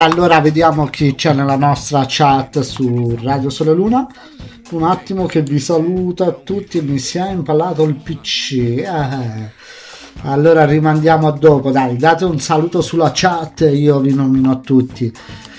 Allora vediamo chi c'è nella nostra chat su Radio Sole Luna. Un attimo che vi saluto a tutti, mi si è impallato il PC. Allora rimandiamo a dopo, dai, date un saluto sulla chat e io vi nomino a tutti.